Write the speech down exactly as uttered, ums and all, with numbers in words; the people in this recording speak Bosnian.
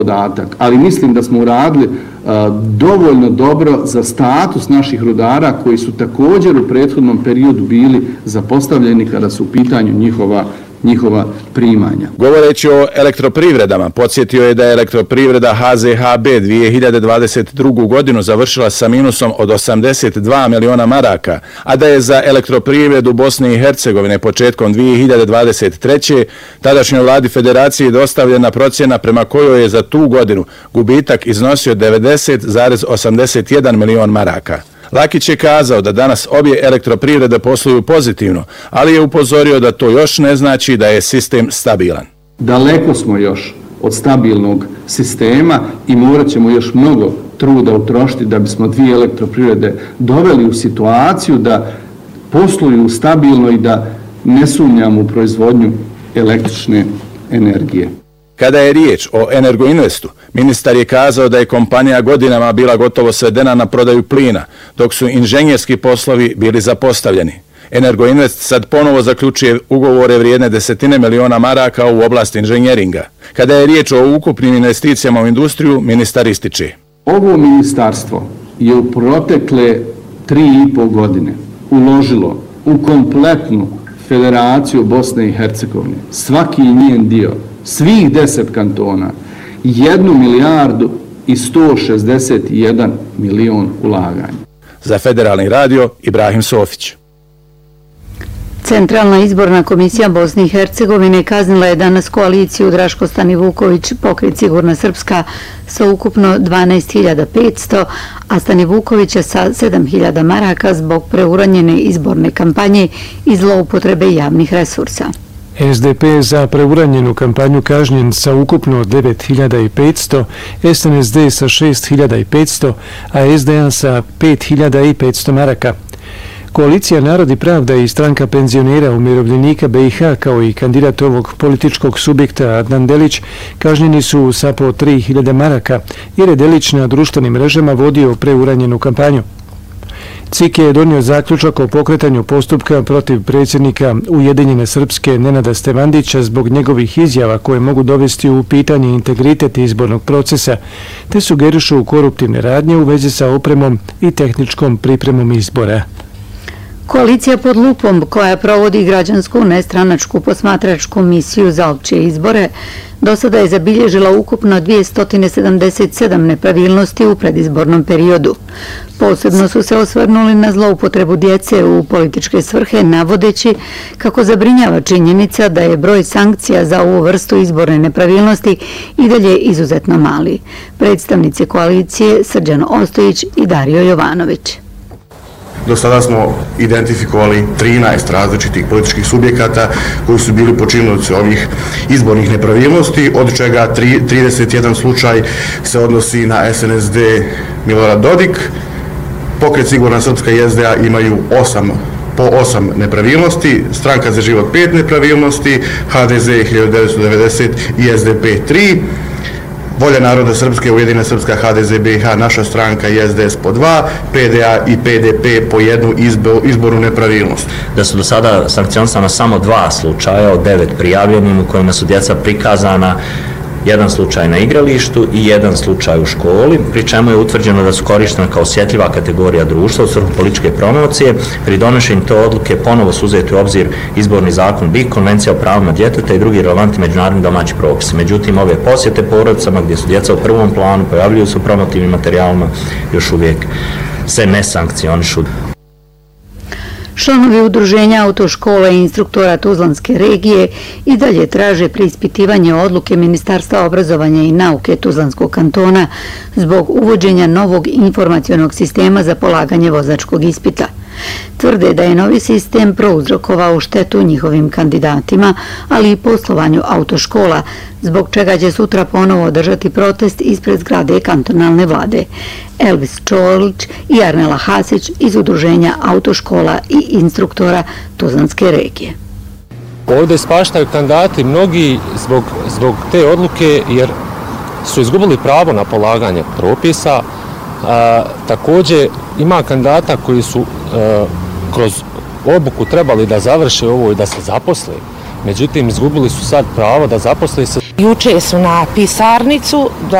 podatak, ali mislim da smo uradili a, dovoljno dobro za status naših rudara koji su također u prethodnom periodu bili zapostavljeni kada su u pitanju njihova njihova primanja. Govoreći o elektroprivredama, podsjetio je da je elektroprivreda H Z H B dvije hiljade dvadeset drugu. godinu završila sa minusom od osamdeset dva miliona maraka, a da je za elektroprivredu Bosne i Hercegovine početkom dvije hiljade dvadeset treće. tadašnjoj vladi federacije dostavljena procjena prema kojoj je za tu godinu gubitak iznosio devedeset zarez osamdeset jedan milion maraka. Lakić je kazao da danas obje elektroprivrede posluju pozitivno, ali je upozorio da to još ne znači da je sistem stabilan. Daleko smo još od stabilnog sistema i morat ćemo još mnogo truda utrošiti da bismo dvije elektroprivrede doveli u situaciju da posluju stabilno i da ne sumnjamo u proizvodnju električne energije. Kada je riječ o Energoinvestu, ministar je kazao da je kompanija godinama bila gotovo svedena na prodaju plina, dok su inženjerski poslovi bili zapostavljeni. Energoinvest sad ponovo zaključuje ugovore vrijedne desetine miliona maraka u oblasti inženjeringa. Kada je riječ o ukupnim investicijama u industriju, ministar ističe. Ovo ministarstvo je u protekle tri i pol godine uložilo u kompletnu Federaciju Bosne i Hercegovine, svaki njen dio, svih deset kantona, jednu milijardu i sto šezdeset jedan milion ulaganja. Za Federalni radio, Ibrahim Sofić. Centralna izborna komisija Bosne i Hercegovine kaznila je danas koaliciju Draško Stanivuković Pokret Sigurna Srpska sa ukupno dvanaest hiljada petsto, a Stanivukovića sa sedam hiljada maraka zbog preuranjene izborne kampanje i zloupotrebe javnih resursa. S D P za preuranjenu kampanju kažnjen sa ukupno devet hiljada petsto, S N S D sa šest hiljada petsto, a S D A sa pet hiljada petsto maraka. Koalicija Narod i pravda i stranka penzionera umirovljenika B i H kao i kandidat ovog političkog subjekta Adnan Delić kažnjeni su sa po tri hiljade maraka jer je Delić na društvenim mrežama vodio preuranjenu kampanju. C I K je donio zaključak o pokretanju postupka protiv predsjednika Ujedinjene Srpske Nenada Stevandića zbog njegovih izjava koje mogu dovesti u pitanje integritet izbornog procesa, te sugerišu koruptivne radnje u vezi sa opremom i tehničkom pripremom izbora. Koalicija pod lupom, koja provodi građansku nestranačku posmatračku misiju za opće izbore, do sada je zabilježila ukupno dvjesto sedamdeset sedam nepravilnosti u predizbornom periodu. Posebno su se osvrnuli na zloupotrebu djece u političke svrhe, navodeći kako zabrinjava činjenica da je broj sankcija za ovu vrstu izborne nepravilnosti i dalje izuzetno mali. Predstavnici koalicije Srđan Ostojić i Dario Jovanović. Do sada smo identifikovali trinaest različitih političkih subjekata koji su bili počinioci ovih izbornih nepravilnosti, od čega trideset jedan slučaj se odnosi na S N S D Milorad Dodik. Pokret Sigurna Srpska i S D A imaju osam po osam nepravilnosti, Stranka za život pet nepravilnosti, H D Z hiljadu devetsto devedeset i S D P tri. Volja naroda Srpske, Ujedinjena Srpska, H D Z B i H, naša stranka i S D S po dva, P D A i P D P po jednu izboru nepravilnost. Da su do sada sankcionisana samo dva slučaja od devet prijavljenim u kojima su djeca prikazana, jedan slučaj na igralištu i jedan slučaj u školi, pri čemu je utvrđeno da su korištena kao osjetljiva kategorija društva u svrhu političke promocije. Pri donošenju te odluke ponovo su uzeti u obzir izborni zakon B I K, Konvencija o pravima djeteta i drugi relevantni međunarodni domaći propisi. Međutim, ove posjete porodicama gdje su djeca u prvom planu, pojavljuju se u promotivnim materijalima, još uvijek se ne sankcionišu. Članovi udruženja autoškola i instruktora Tuzlanske regije i dalje traže preispitivanje odluke Ministarstva obrazovanja i nauke Tuzlanskog kantona zbog uvođenja novog informacionog sistema za polaganje vozačkog ispita. Tvrde da je novi sistem prouzrokovao štetu njihovim kandidatima, ali i poslovanju autoškola, zbog čega će sutra ponovo održati protest ispred zgrade kantonalne vlade. Elvis Čolić i Arnela Hasić iz udruženja autoškola i instruktora Tuzlanske regije. Ovdje spaštaju kandidati mnogi zbog, zbog te odluke jer su izgubili pravo na polaganje propisa. A, također ima kandidata koji su a, kroz obuku trebali da završe ovo i da se zaposle. Međutim, izgubili su sad pravo da zaposle se. Juče su na pisarnicu